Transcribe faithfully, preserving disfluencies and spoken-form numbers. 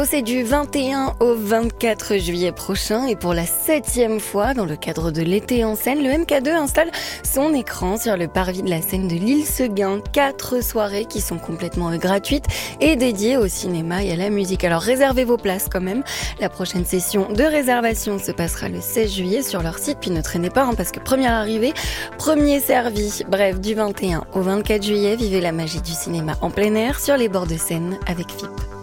C'est du vingt et un au vingt-quatre juillet prochain et pour la septième fois dans le cadre de l'été en Seine, le M K deux installe son écran sur le parvis de la Seine de l'île Seguin. Quatre soirées qui sont complètement gratuites et dédiées au cinéma et à la musique. Alors réservez vos places quand même. La prochaine session de réservation se passera le seize juillet sur leur site. Puis ne traînez pas hein, parce que première arrivée, premier servi. Bref, du vingt et un au vingt-quatre juillet, vivez la magie du cinéma en plein air sur les bords de Seine avec F I P.